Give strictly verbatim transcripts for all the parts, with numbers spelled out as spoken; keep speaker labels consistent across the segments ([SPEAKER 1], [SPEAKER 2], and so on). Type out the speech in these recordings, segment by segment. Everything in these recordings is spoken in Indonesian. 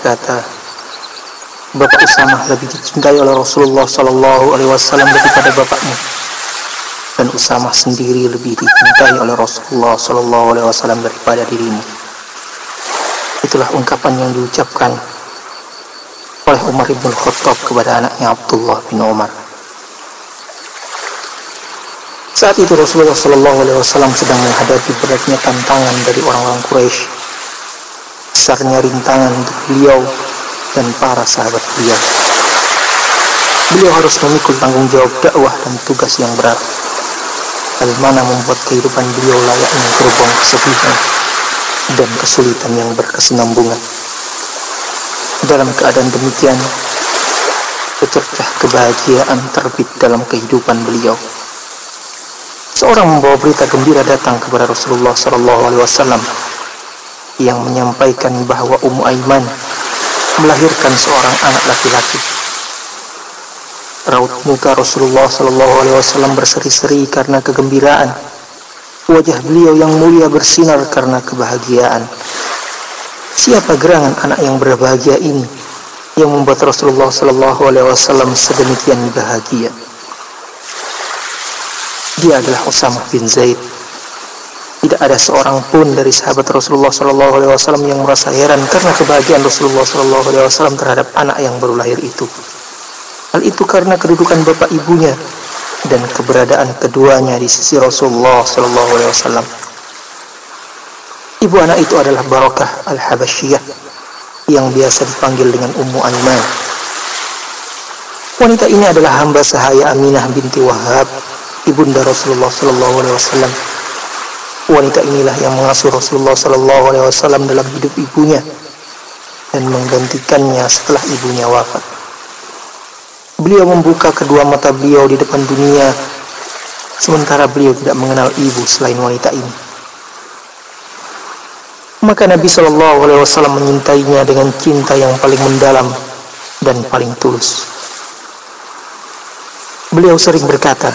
[SPEAKER 1] berkata, "Bapak Usamah lebih dicintai oleh Rasulullah Sallallahu Alaihi Wasallam daripada bapakmu, dan Usamah sendiri lebih dicintai oleh Rasulullah Sallallahu Alaihi Wasallam daripada dirimu." Itulah ungkapan yang diucapkan oleh Umar bin Khattab kepada anaknya Abdullah bin Umar. Saat itu Rasulullah Sallallahu Alaihi Wasallam sedang menghadapi beratnya tantangan dari orang-orang Quraisy, besarnya rintangan untuk beliau dan para sahabat beliau. Beliau harus memikul tanggung jawab dakwah dan tugas yang berat. Hal mana membuat kehidupan beliau layaknya gerbong kesedihan dan kesulitan yang berkesinambungan. Dalam keadaan demikian, secercah kebahagiaan terbit dalam kehidupan beliau. Seorang membawa berita gembira datang kepada Rasulullah Sallallahu Alaihi Wasallam yang menyampaikan bahwa Ummu Aiman melahirkan seorang anak laki-laki. Raut muka Rasulullah Sallallahu Alaihi Wasallam berseri-seri karena kegembiraan. Wajah beliau yang mulia bersinar karena kebahagiaan. Siapa gerangan anak yang berbahagia ini yang membuat Rasulullah Sallallahu Alaihi Wasallam sedemikian bahagia? Dia adalah Usamah bin Zaid. Tidak ada seorang pun dari sahabat Rasulullah Sallallahu Alaihi Wasallam yang merasa heran karena kebahagiaan Rasulullah Sallallahu Alaihi Wasallam terhadap anak yang baru lahir itu. Hal itu karena kedudukan bapak ibunya dan keberadaan keduanya di sisi Rasulullah Sallallahu Alaihi Wasallam. Ibu anak itu adalah Barakah al-Habasyiyah yang biasa dipanggil dengan Ummu Aiman. Wanita ini adalah hamba sahaya Aminah binti Wahab, ibunda Rasulullah Sallallahu Alaihi Wasallam. Wanita inilah yang mengasuh Rasulullah Sallallahu Alaihi Wasallam dalam hidup ibunya dan menggantikannya setelah ibunya wafat. Beliau membuka kedua mata beliau di depan dunia, sementara beliau tidak mengenal ibu selain wanita ini. Maka Nabi Sallallahu Alaihi Wasallam menyintainya dengan cinta yang paling mendalam dan paling tulus. Beliau sering berkata,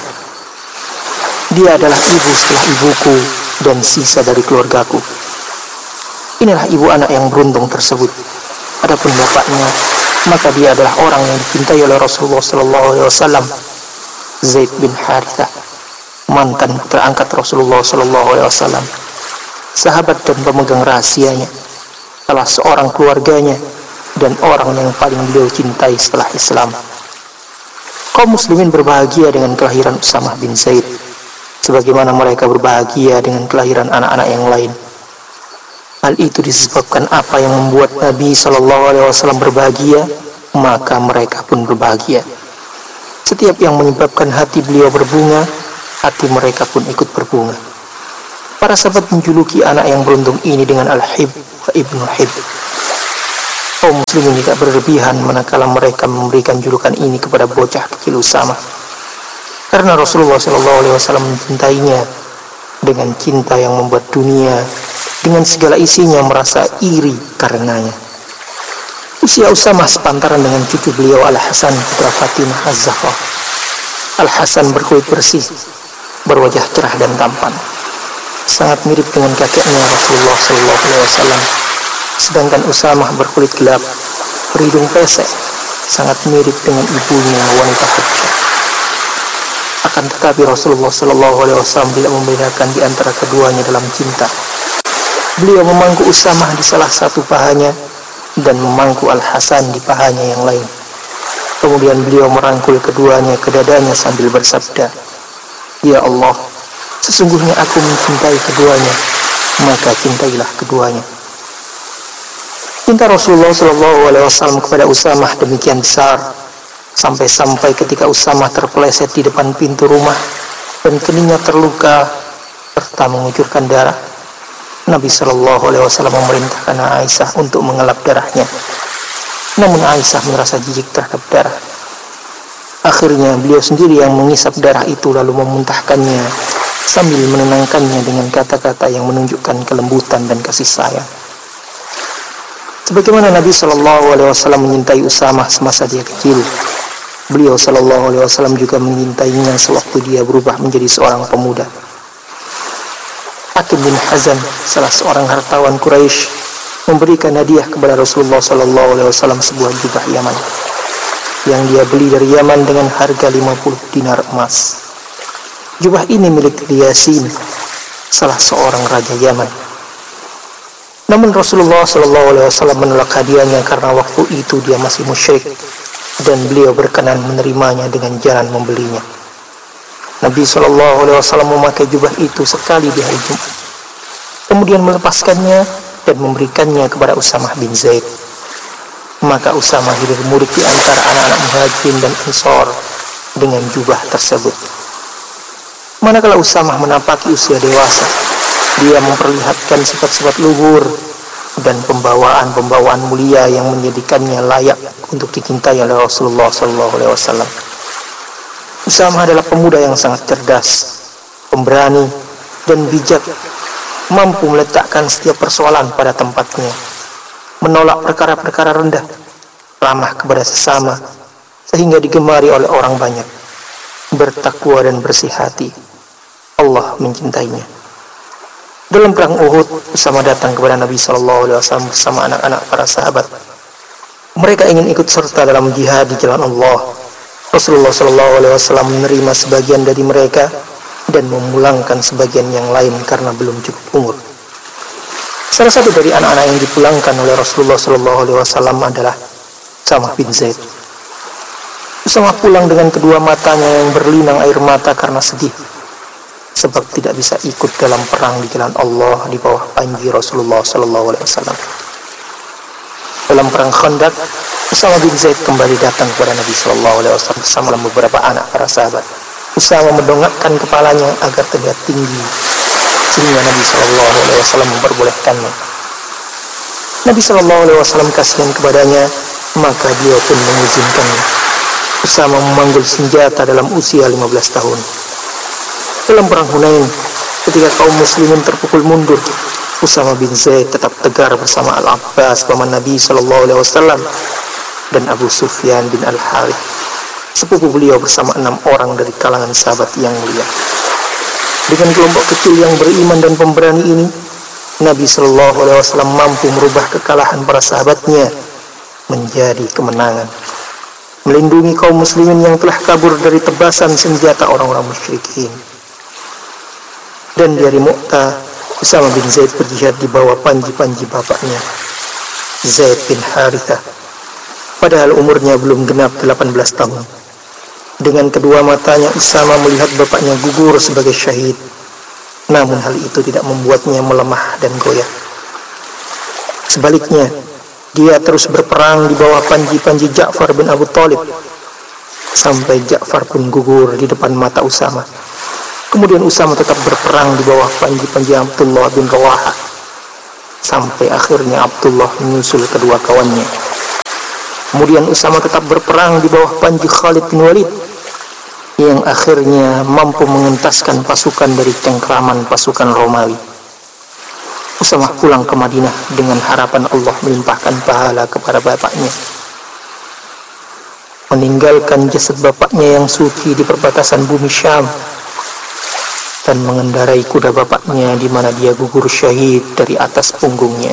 [SPEAKER 1] "Dia adalah ibu setelah ibuku dan sisa dari keluargaku." Inilah ibu anak yang beruntung tersebut. Adapun bapaknya, maka dia adalah orang yang dicintai oleh Rasulullah Sallallahu Alaihi Wasallam, Zaid bin Harithah, mantan putra angkat Rasulullah Sallallahu Alaihi Wasallam, sahabat dan pemegang rahasianya, salah seorang keluarganya, dan orang yang paling beliau cintai setelah Islam. Kaum muslimin berbahagia dengan kelahiran Usamah bin Zaid, sebagaimana mereka berbahagia dengan kelahiran anak-anak yang lain. Hal itu disebabkan apa yang membuat Nabi Sallallahu Alaihi Wasallam berbahagia, maka mereka pun berbahagia. Setiap yang menyebabkan hati beliau berbunga, hati mereka pun ikut berbunga. Para sahabat menjuluki anak yang beruntung ini dengan Al-Hib wa Ibnu Hib. Kaum muslimin tidak berlebihan manakala mereka memberikan julukan ini kepada bocah kecil Usamah, karena Rasulullah Sallallahu Alaihi Wasallam mencintainya dengan cinta yang membuat dunia dengan segala isinya merasa iri karenanya. Usia Usamah sepantaran dengan cucu beliau Al-Hasan putra Fatimah Az-Zahra. Al-Hasan berkulit bersih, berwajah cerah dan tampan, sangat mirip dengan kakeknya Rasulullah Sallallahu Alaihi Wasallam. Sedangkan Usamah berkulit gelap, berhidung pesek, sangat mirip dengan ibunya wanita Hajjah. Akan tetapi Rasulullah Sallallahu Alaihi Wasallam tidak membedakan di antara keduanya dalam cinta. Beliau memangku Usamah di salah satu pahanya dan memangku Al-Hasan di pahanya yang lain. Kemudian beliau merangkul keduanya ke dadanya sambil bersabda, "Ya Allah, sesungguhnya aku mencintai keduanya, maka cintailah keduanya." Cinta Rasulullah Sallallahu Alaihi Wasallam kepada Usamah demikian besar, sampai-sampai ketika Usamah terpeleset di depan pintu rumah dan keningnya terluka serta mengucurkan darah, Nabi Sallallahu Alaihi Wasallam memerintahkan Aisyah untuk mengelap darahnya. Namun Aisyah merasa jijik terhadap darah. Akhirnya beliau sendiri yang mengisap darah itu lalu memuntahkannya sambil menenangkannya dengan kata-kata yang menunjukkan kelembutan dan kasih sayang. Sebagaimana Nabi Sallallahu Alaihi Wasallam menyintai Usamah semasa dia kecil, beliau Sallallahu Alaihi Wasallam juga menyintainya sewaktu dia berubah menjadi seorang pemuda. Hakim bin Hazan, salah seorang hartawan Quraisy, memberikan hadiah kepada Rasulullah Sallallahu Alaihi Wasallam sebuah jubah Yaman yang dia beli dari Yaman dengan harga lima puluh dinar emas. Jubah ini milik Yasin, salah seorang raja Yaman. Namun Rasulullah Sallallahu Alaihi Wasallam menolak hadiahnya karena waktu itu dia masih musyrik dan beliau berkenan menerimanya dengan jalan membelinya. Nabi Sallallahu Alaihi Wasallam memakai jubah itu sekali di hari Jumat, kemudian melepaskannya dan memberikannya kepada Usamah bin Zaid. Maka Usamah hidup murid di antara anak-anak Muhajirin dan Ansor dengan jubah tersebut. Manakala Usamah menapaki usia dewasa, dia memperlihatkan sifat-sifat luhur dan pembawaan-pembawaan mulia yang menjadikannya layak untuk dicintai oleh Rasulullah Sallallahu Alaihi Wasallam. Usamah adalah pemuda yang sangat cerdas, pemberani, dan bijak, mampu meletakkan setiap persoalan pada tempatnya, menolak perkara-perkara rendah, ramah kepada sesama, sehingga digemari oleh orang banyak, bertakwa dan bersih hati. Allah mencintainya. Dalam perang Uhud, Usamah datang kepada Nabi Sallallahu Alaihi Wasallam bersama anak-anak para sahabat. Mereka ingin ikut serta dalam jihad di jalan Allah. Rasulullah Sallallahu Alaihi Wasallam menerima sebagian dari mereka dan memulangkan sebagian yang lain karena belum cukup umur. Salah satu dari anak-anak yang dipulangkan oleh Rasulullah Sallallahu Alaihi Wasallam adalah Usamah bin Zaid. Usamah pulang dengan kedua matanya yang berlinang air mata karena sedih, sebab tidak bisa ikut dalam perang di jalan Allah di bawah panji Rasulullah Sallallahu Alaihi Wasallam. Dalam perang Khandaq, Usamah bin Zaid kembali datang kepada Nabi Sallallahu Alaihi Wasallam bersama beberapa anak para sahabat. Usamah mendongakkan kepalanya agar terlihat tinggi, sehingga Nabi Sallallahu Alaihi Wasallam memperbolehkannya. Nabi Sallallahu Alaihi Wasallam kasihan kepadanya, maka beliau pun mengizinkannya. Usamah memanggul senjata dalam usia lima belas tahun. Dalam perang Hunain, ketika kaum muslimin terpukul mundur, Usamah bin Zaid tetap tegar bersama Al-Abbas paman Nabi Sallallahu Alaihi Wasallam dan Abu Sufyan bin Al-Harith, sepupu beliau bersama enam orang dari kalangan sahabat yang mulia. Dengan kelompok kecil yang beriman dan pemberani ini, Nabi Sallallahu Alaihi Wasallam mampu merubah kekalahan para sahabatnya menjadi kemenangan, melindungi kaum muslimin yang telah kabur dari tebasan senjata orang-orang musyrikin. Dan dari Mu'tah, Usamah bin Zaid berjihad di bawah panji-panji bapaknya, Zaid bin Harithah, padahal umurnya belum genap delapan belas tahun. Dengan kedua matanya Usamah melihat bapaknya gugur sebagai syahid, namun hal itu tidak membuatnya melemah dan goyah. Sebaliknya, dia terus berperang di bawah panji-panji Ja'far bin Abu Thalib, sampai Ja'far pun gugur di depan mata Usamah. Kemudian Usamah tetap berperang di bawah panji-panji Abdullah bin Rawahah, sampai akhirnya Abdullah menyusul kedua kawannya. Kemudian Usamah tetap berperang di bawah panji Khalid bin Walid, yang akhirnya mampu mengentaskan pasukan dari cengkraman pasukan Romawi. Usamah pulang ke Madinah dengan harapan Allah melimpahkan pahala kepada bapaknya. Meninggalkan jasad bapaknya yang suci di perbatasan bumi Syam, dan mengendarai kuda bapaknya di mana dia gugur syahid dari atas punggungnya.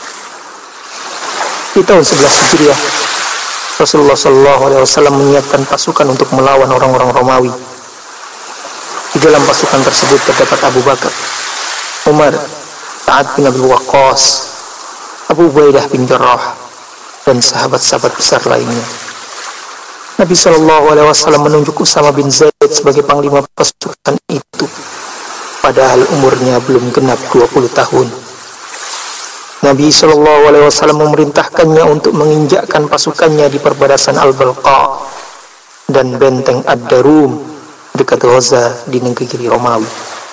[SPEAKER 1] Di tahun sebelas Hijriah, Rasulullah Sallallahu Alaihi Wasallam menyiapkan pasukan untuk melawan orang-orang Romawi. Di dalam pasukan tersebut terdapat Abu Bakar, Umar, Sa'ad bin Abi Waqqas, Abu Ubaidah bin Jarrah, dan sahabat-sahabat besar lainnya. Nabi Sallallahu Alaihi Wasallam menunjuk Usamah bin Zaid sebagai panglima pasukan itu, padahal umurnya belum genap dua puluh tahun. Nabi Sallallahu Alaihi Wasallam memerintahkannya untuk menginjakkan pasukannya di perbatasan Al-Balqa dan benteng Ad-Darum dekat Ghaza di negeri Romawi.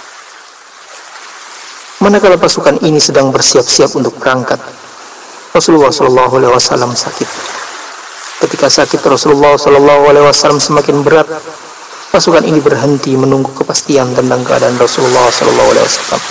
[SPEAKER 1] Manakala pasukan ini sedang bersiap-siap untuk berangkat, Rasulullah Sallallahu Alaihi Wasallam sakit. Ketika sakit Rasulullah Sallallahu Alaihi Wasallam semakin berat, pasukan ini berhenti menunggu kepastian tentang keadaan Rasulullah Sallallahu Alaihi Wasallam.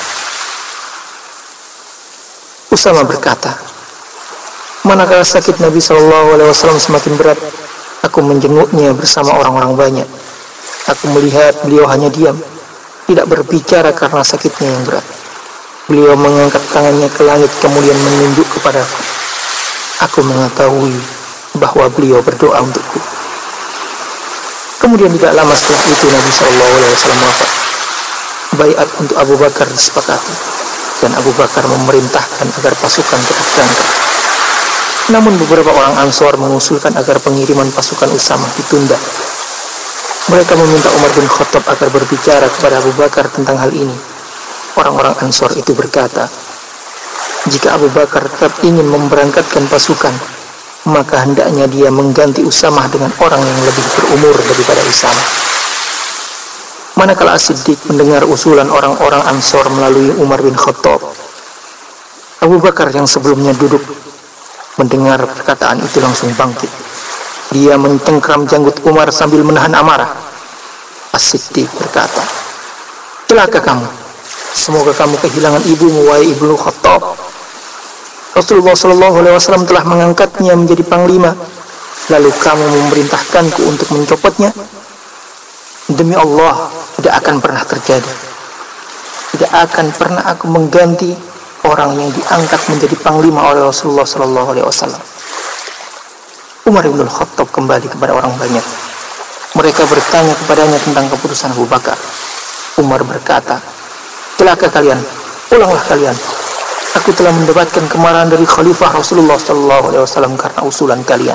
[SPEAKER 1] Usamah berkata, manakala sakit Nabi Sallallahu Alaihi Wasallam semakin berat, aku menjenguknya bersama orang-orang banyak. Aku melihat beliau hanya diam, tidak berbicara karena sakitnya yang berat. Beliau mengangkat tangannya ke langit kemudian menunjuk kepadaku. Aku mengetahui bahwa beliau berdoa untukku. Kemudian tidak lama setelah itu Nabi shallallahu alaihi wasallam wafat. Baiat untuk Abu Bakar disepakati dan Abu Bakar memerintahkan agar pasukan tetap berangkat. Namun beberapa orang Ansor mengusulkan agar pengiriman pasukan Usamah ditunda. Mereka meminta Umar bin Khattab agar berbicara kepada Abu Bakar tentang hal ini. Orang-orang Ansor itu berkata, jika Abu Bakar tetap ingin memberangkatkan pasukan, maka hendaknya dia mengganti Usamah dengan orang yang lebih berumur daripada Usamah. Manakala As-Siddiq mendengar usulan orang-orang Ansor melalui Umar bin Khattab, Abu Bakar yang sebelumnya duduk mendengar perkataan itu langsung bangkit. Dia mencengkram janggut Umar sambil menahan amarah. As-Siddiq berkata, celaka kamu, semoga kamu kehilangan ibumu, wahai Ibnu Khattab. Rasulullah shallallahu alaihi wasallam telah mengangkatnya menjadi panglima, lalu kamu memerintahkanku untuk mencopotnya. Demi Allah, tidak akan pernah terjadi. Tidak akan pernah aku mengganti orang yang diangkat menjadi panglima oleh Rasulullah shallallahu alaihi wasallam. Umar bin Khattab kembali kepada orang banyak. Mereka bertanya kepadanya tentang keputusan Abu Bakar. Umar berkata, celaka kalian, pulanglah kalian. Aku telah mendapatkan kemarahan dari Khalifah Rasulullah shallallahu alaihi wasallam karena usulan kalian.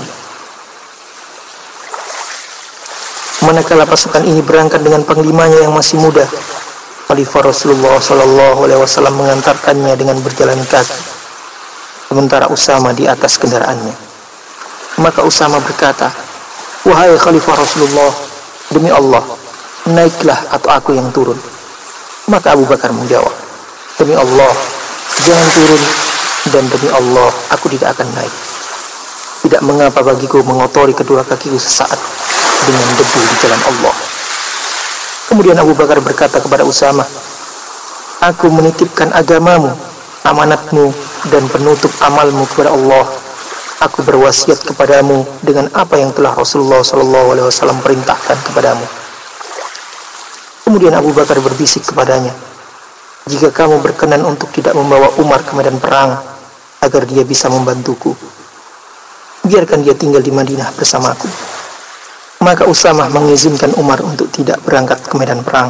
[SPEAKER 1] Manakala pasukan ini berangkat dengan panglimanya yang masih muda, Khalifah Rasulullah shallallahu alaihi wasallam mengantarkannya dengan berjalan kaki, sementara Usamah di atas kendaraannya. Maka Usamah berkata, wahai Khalifah Rasulullah, demi Allah, naiklah atau aku yang turun. Maka Abu Bakar menjawab, demi Allah, jangan turun, dan demi Allah, aku tidak akan naik. Tidak mengapa bagiku mengotori kedua kakiku sesaat dengan debu di jalan Allah. Kemudian Abu Bakar berkata kepada Usamah, aku menitipkan agamamu, amanatmu, dan penutup amalmu kepada Allah. Aku berwasiat kepadamu dengan apa yang telah Rasulullah shallallahu alaihi wasallam perintahkan kepadamu. Kemudian Abu Bakar berbisik kepadanya, jika kamu berkenan untuk tidak membawa Umar ke medan perang agar dia bisa membantuku, biarkan dia tinggal di Madinah bersamaku. Maka Usamah mengizinkan Umar untuk tidak berangkat ke medan perang.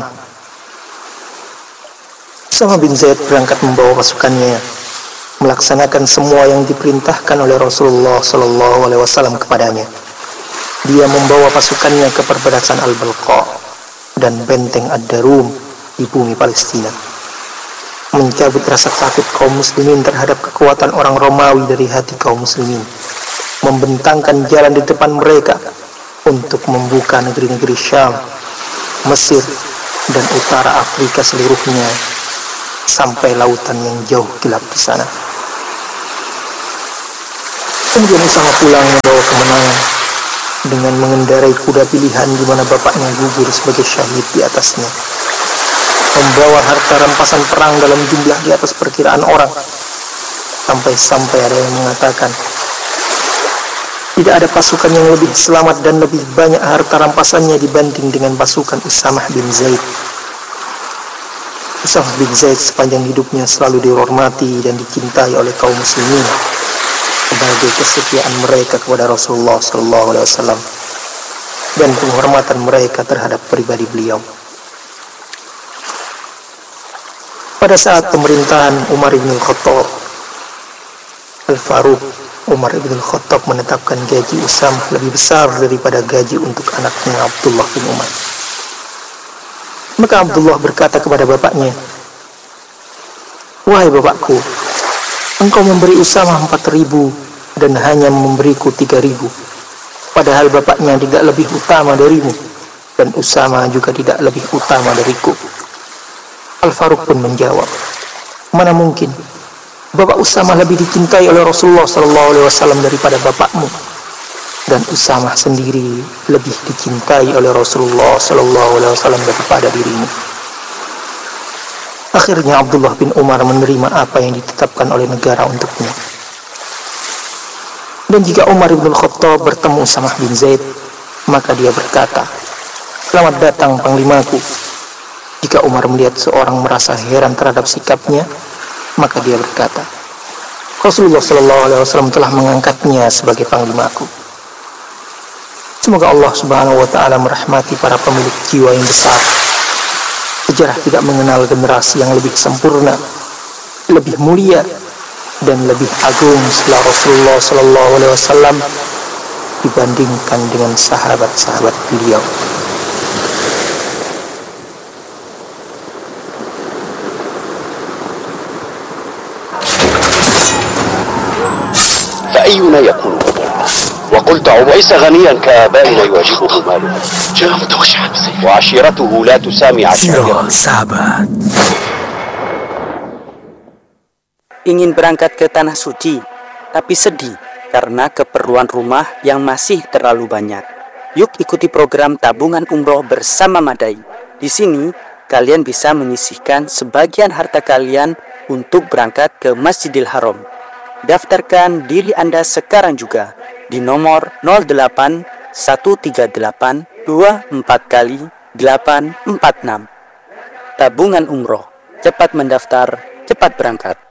[SPEAKER 1] Usamah bin Zaid berangkat membawa pasukannya, melaksanakan semua yang diperintahkan oleh Rasulullah shallallahu alaihi wasallam kepadanya. Dia membawa pasukannya ke perbatasan Al-Balqa dan benteng Ad-Darum di bumi Palestina, mencabut rasa takut kaum muslimin terhadap kekuatan orang Romawi dari hati kaum muslimin, membentangkan jalan di depan mereka untuk membuka negeri-negeri Syam, Mesir, dan utara Afrika seluruhnya, sampai lautan yang jauh gelap di sana. Kemudian Usamah pulang membawa kemenangan dengan mengendarai kuda pilihan di mana bapaknya gugur sebagai syahid di atasnya, membawa harta rampasan perang dalam jumlah di atas perkiraan orang, sampai-sampai ada yang mengatakan tidak ada pasukan yang lebih selamat dan lebih banyak harta rampasannya dibanding dengan pasukan Usamah bin Zaid. Usamah bin Zaid sepanjang hidupnya selalu dihormati dan dicintai oleh kaum muslimin sebagai kesetiaan mereka kepada Rasulullah shallallahu alaihi wasallam dan penghormatan mereka terhadap pribadi beliau. Pada saat pemerintahan Umar bin Khattab, Al-Faruq Umar bin Khattab menetapkan gaji Usamah lebih besar daripada gaji untuk anaknya Abdullah bin Umar. Maka Abdullah berkata kepada bapaknya, wahai bapakku, engkau memberi Usamah empat ribu dan hanya memberiku tiga ribu, padahal bapaknya tidak lebih utama darimu dan Usamah juga tidak lebih utama dariku. Al-Faruq pun menjawab, mana mungkin, bapak Usamah lebih dicintai oleh Rasulullah shallallahu alaihi wasallam daripada bapakmu, dan Usamah sendiri lebih dicintai oleh Rasulullah shallallahu alaihi wasallam daripada dirimu. Akhirnya Abdullah bin Umar menerima apa yang ditetapkan oleh negara untuknya. Dan jika Umar bin Khattab bertemu Usamah bin Zaid, maka dia berkata, selamat datang panglimaku. Jika Umar melihat seorang merasa heran terhadap sikapnya, Maka dia berkata, Rasulullah Shallallahu Alaihi Wasallam telah mengangkatnya sebagai panglimaku. Semoga Allah Subhanahu Wa Taala merahmati para pemilik jiwa yang besar. Sejarah tidak mengenal generasi yang lebih sempurna, lebih mulia, dan lebih agung setelah Rasulullah Shallallahu Alaihi Wasallam dibandingkan dengan sahabat-sahabat beliau.
[SPEAKER 2] فأينا يكون وقلت عويس غنيا كآبائنا يواجهه ماله جاء متوشعا وعشيرته لا تسامي عشيرته.
[SPEAKER 3] Sahabat,
[SPEAKER 4] ingin berangkat ke Tanah Suci, tapi sedih karena keperluan rumah yang masih terlalu banyak. Yuk ikuti program tabungan umroh bersama Madai. Di sini, kalian bisa menyisihkan sebagian harta kalian untuk berangkat ke Masjidil Haram. Daftarkan diri Anda sekarang juga di nomor nol delapan satu tiga delapan dua empat kali delapan empat enam. Tabungan umroh, cepat mendaftar, cepat berangkat.